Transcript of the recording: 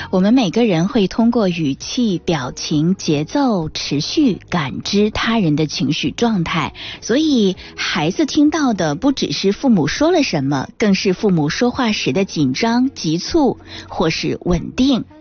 我们每个人会通过语气、表情、节奏、持续感知他人的情绪状态，所以孩子听到的不只是父母说了什么，更是父母说话时的紧张、急促或是稳定。